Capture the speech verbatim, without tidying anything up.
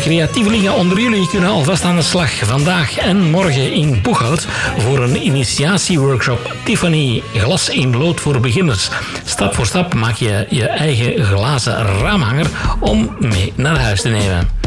creatievelingen onder jullie kunnen alvast aan de slag. Vandaag en morgen in Boeghout voor een initiatieworkshop Tiffany Glas in Lood voor beginners. Stap voor stap maak je je eigen glazen raamhanger om mee naar huis te nemen.